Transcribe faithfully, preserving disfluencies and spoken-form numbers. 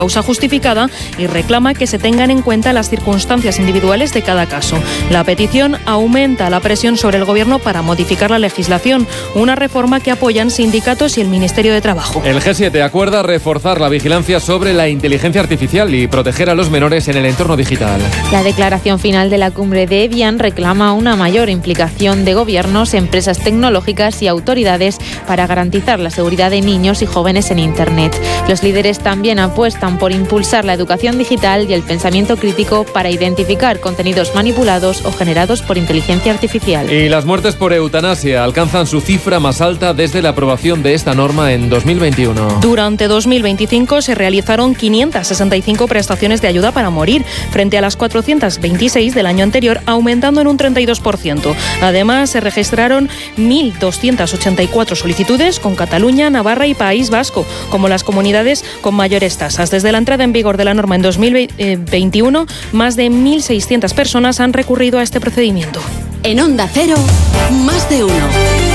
causa justificada y reclama que se tengan en cuenta las circunstancias individuales de cada caso. La petición aumenta la presión sobre el Gobierno para modificar la legislación, una reforma que apoyan sindicatos y el Ministerio de Trabajo. El G siete acuerda reforzar la vigilancia sobre la inteligencia artificial y proteger a los menores en el entorno digital. La declaración final de la cumbre de Evian reclama una mayor implicación de gobiernos, empresas tecnológicas y autoridades para garantizar la seguridad de niños y jóvenes en Internet. Los líderes también apuestan por impulsar la educación digital y el pensamiento crítico para identificar contenidos manipulados o generados por inteligencia artificial. Y las muertes por eutanasia alcanzan su cifra más alta desde la aprobación de esta norma en dos mil veintiuno. Durante dos mil veinticinco se realizaron quinientas sesenta y cinco prestaciones de ayuda para morir, frente a las cuatrocientas veintiséis del año anterior, aumentando en un treinta y dos por ciento. Además, se registraron mil doscientas ochenta y cuatro solicitudes con Cataluña, Navarra y País Vasco, como las comunidades con mayores tasas. Desde la entrada en vigor de la norma en dos mil veintiuno, más de mil seiscientas personas han recurrido a este procedimiento. En Onda Cero, más de uno.